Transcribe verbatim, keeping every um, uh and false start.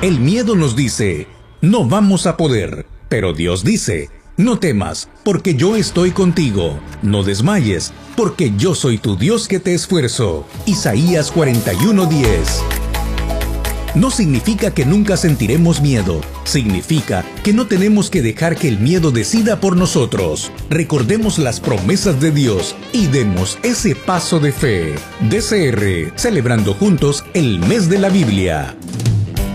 El miedo nos dice, no vamos a poder, pero Dios dice, no temas, porque yo estoy contigo. No desmayes, porque yo soy tu Dios que te esfuerzo. Isaías cuarenta y uno diez. No significa que nunca sentiremos miedo. Significa que no tenemos que dejar que el miedo decida por nosotros. Recordemos las promesas de Dios y demos ese paso de fe. D C R, celebrando juntos el mes de la Biblia.